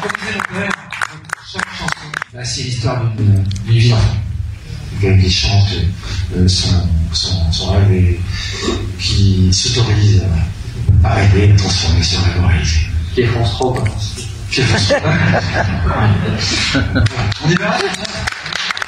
improviser le poème. Chaque chanson, bah, c'est l'histoire d'une vie d'enfant. Quelqu'un qui chante son rêve et qui s'autorise à rêver, à transformer son rêve en réalité. Qui est France 3 ou pas? On y va?